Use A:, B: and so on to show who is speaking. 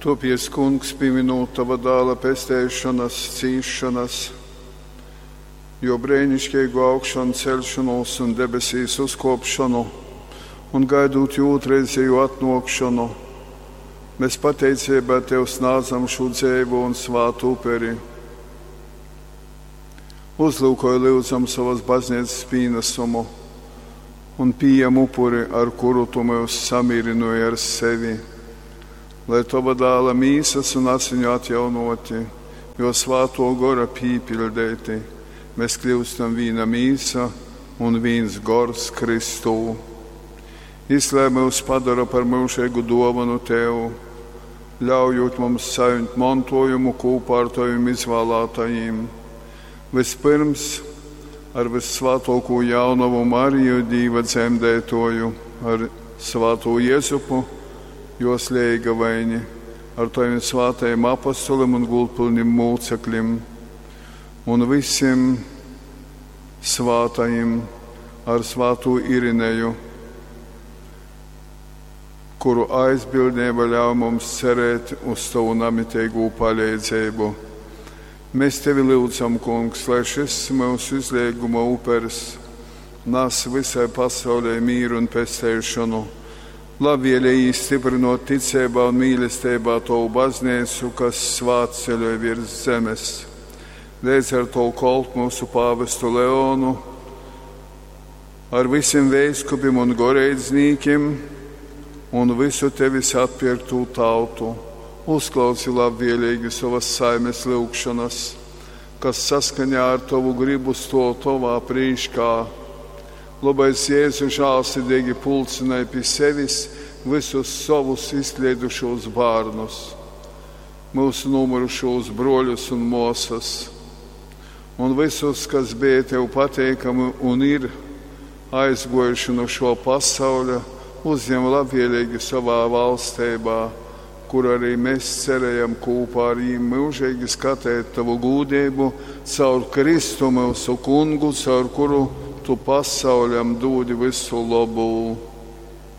A: Topies, kungs, pieminot tava dēla pestēšanas, cīšanas, jo brēnišķīgu augšanu, celšanos un debesīs uzkopšanu un gaidot jūtreizēju atnokšanu, mēs pateicībā tev snādzam šo dzēvu un svātu uperi. Uzlūkoju lūdzam savas baznīcas pīnesumu un pieejam upuri, ar kuru tu mūs samierinoji ar sevi. Lai tava dēla mīsas un asiņu atjaunoti, jo svāto gora pīpildēti, mēs kļūstam vīna mīsa un vīns gors Kristū. Izlēj mūs padara par mūžīgu dovanu tev, ļaujot mums sajumt mantojumu kopā ar taviem izvēlētajiem. Vispirms ar vissvātoko jaunavu Mariju, Dīva dzemdētoju, ar svāto Jēzupu, jos liega vaini, ar taviem svātajiem apostolim un gultpilnim mūcekļiem, un visiem svātajiem ar svāto Irineju, kuru aizbildnība ļauj mums cerēt uz tavu namitīgu palīdzību. Mēs tevi lūdzam, kungs, lai šis mūsu izlieguma uperis nes visai pasaulē mīru un pestēšanu, labvēlīgi stiprinot ticībā un mīlestībā tavu baznīcu, kas svātceļoja virs zemes. Līdz ar to kolt mūsu pāvestu Leonu, ar visiem veiskupiem un goreidzniekiem un visu tevis atpirktu tautu. Uzklausi labvēlīgi savas saimes lūgšanas, kas saskaņā ar tavu gribu sto tavā prīškā. Labais Jēzu žālsirdīgi pulcināja pie sevis visus savus izkliedušos bērnus, mūsu nomirušos broļus un mosas, un visus, kas bija tev pateikami un ir aizgojuši no šo pasauļa, uzņem labvēlīgi savā valstībā, kur arī mēs cerējam kopā ar viņiem mūžīgi skatīt tavu gūdību caur Kristu mūsu kungu, caur kuru tu pasauļam dodi visu labu.